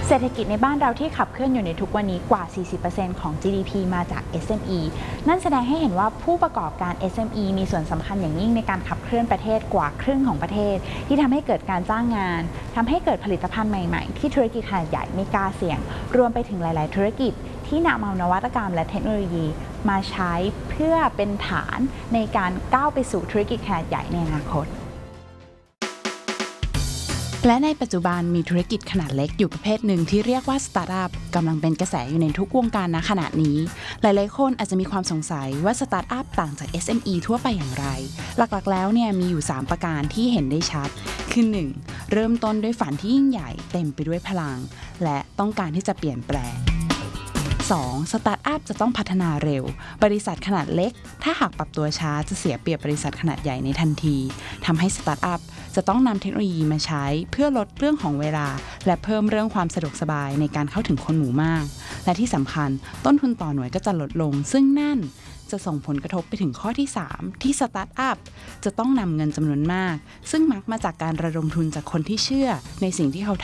เศรษฐกิจในบ้านเราที่ขับเคลื่อนอยู่ในทุกวันนี้กว่า 40% ของ GDP มาจาก SME นั่นแสดงให้เห็นว่าผู้ประกอบการ SME มีส่วนสำคัญอย่างยิ่งในการขับเคลื่อนประเทศกว่าครึ่งของประเทศที่ทำให้เกิดการจ้างงานทำให้เกิดผลิตภัณฑ์ใหม่ๆที่ธุรกิจขนาดใหญ่ไม่กล้าเสี่ยงรวมไปถึงหลายๆธุรกิจที่นำเอานวัตกรรมและเทคโนโลยีมาใช้เพื่อเป็นฐานในการก้าวไปสู่ธุรกิจขนาดใหญ่ในอนาคตและในปัจจุบันมีธุรกิจขนาดเล็กอยู่ประเภทหนึ่งที่เรียกว่าสตาร์ทอัพกำลังเป็นกระแสอยู่ในทุกวงการณขณะนี้หลายๆคนอาจจะมีความสงสัยว่าสตาร์ทอัพต่างจาก SME ทั่วไปอย่างไรหลักๆแล้วเนี่ยมีอยู่3ประการที่เห็นได้ชัดคือ 1. เริ่มต้นด้วยฝันที่ยิ่งใหญ่เต็มไปด้วยพลังและต้องการที่จะเปลี่ยนแปลง2. สตาร์ทอัพจะต้องพัฒนาเร็วบริษัทขนาดเล็กถ้าหากปรับตัวช้าจะเสียเปรียบบริษัทขนาดใหญ่ในทันทีทำให้สตาร์ทอัพจะต้องนำเทคโนโลยีมาใช้เพื่อลดเรื่องของเวลาและเพิ่มเรื่องความสะดวกสบายในการเข้าถึงคนหมู่มากและที่สำคัญต้นทุนต่อหน่วยก็จะลดลงซึ่งนั่นจะส่งผลกระทบไปถึงข้อที่3ที่สตาร์ทอัพจะต้องนำเงินจำนวนมากซึ่งมักมาจากการระดมทุนจากคนที่เชื่อในสิ่งที่เขา